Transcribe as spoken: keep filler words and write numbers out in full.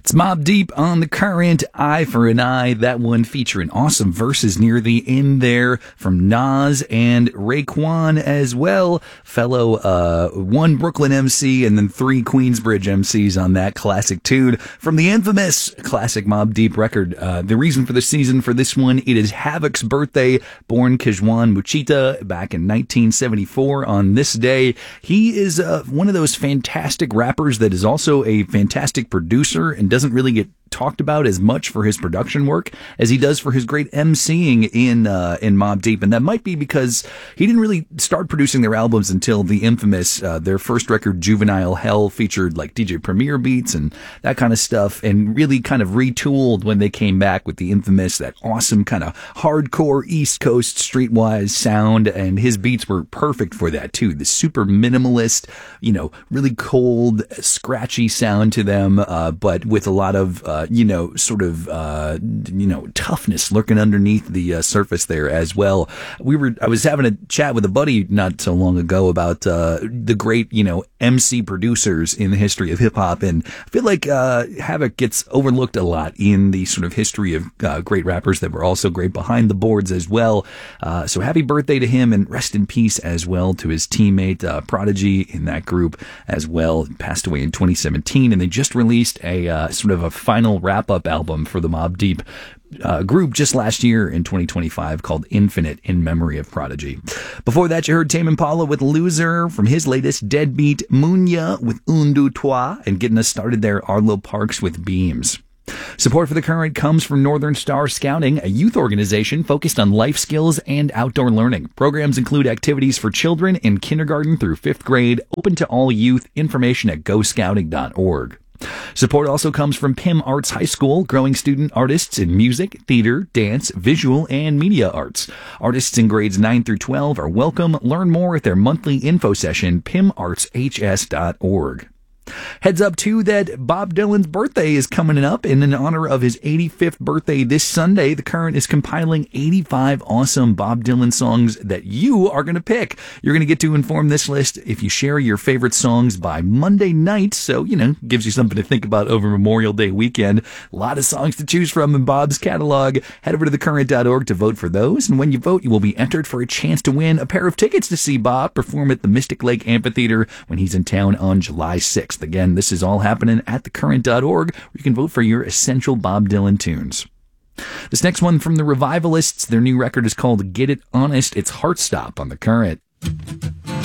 It's Mobb Deep on the Current, Eye for an Eye. That one featuring awesome verses near the end there from Nas and Raekwon as well. Fellow uh, one Brooklyn M C and then three Queensbridge M Cs on that classic tune from the infamous classic Mobb Deep record. Uh, the reason for the season for this one, it is Havoc's birthday, born Kejwan Muchita back in nineteen seventy-four on this day. He is uh, one of those fantastic rappers that is also a fantastic producer and doesn't really get talked about as much for his production work as he does for his great emceeing in uh, in Mobb Deep, and that might be because he didn't really start producing their albums until the infamous uh, their first record, Juvenile Hell, featured like D J Premier beats and that kind of stuff, and really kind of retooled when they came back with the infamous, that awesome kind of hardcore East Coast streetwise sound, and his beats were perfect for that too. The super minimalist, you know, really cold, scratchy sound to them, uh, but with a lot of uh, you know, sort of, uh, you know, toughness lurking underneath the uh, surface there as well. We were, I was having a chat with a buddy not so long ago about uh, the great, you know, M C producers in the history of hip hop, and I feel like uh, Havoc gets overlooked a lot in the sort of history of uh, great rappers that were also great behind the boards as well. Uh, so happy birthday to him, and rest in peace as well to his teammate uh, Prodigy in that group as well. Passed away in twenty seventeen, and they just released a uh, sort of a final wrap-up album for the Mobb Deep uh, group just last year in twenty twenty-five called Infinite, in memory of Prodigy. Before that, you heard Tame Impala with Loser from his latest Deadbeat, Munya with Un Deux Trois, and getting us started there, Arlo Parks with Beams. Support for The Current comes from Northern Star Scouting, a youth organization focused on life skills and outdoor learning. Programs include activities for children in kindergarten through fifth grade, open to all youth. Information at go scouting dot org. Support also comes from P I M Arts High School, growing student artists in music, theater, dance, visual, and media arts. Artists in grades nine through twelve are welcome. Learn more at their monthly info session, P I M arts H S dot org. Heads up, too, that Bob Dylan's birthday is coming up, and in honor of his eighty-fifth birthday this Sunday, The Current is compiling eighty-five awesome Bob Dylan songs that you are going to pick. You're going to get to inform this list if you share your favorite songs by Monday night, so, you know, gives you something to think about over Memorial Day weekend. A lot of songs to choose from in Bob's catalog. Head over to the current dot org to vote for those, and when you vote, you will be entered for a chance to win a pair of tickets to see Bob perform at the Mystic Lake Amphitheater when he's in town on July sixth. Again, this is all happening at the current dot org, where you can vote for your essential Bob Dylan tunes. This next one from the Revivalists, their new record is called Get It Honest. It's Heartstop on The Current.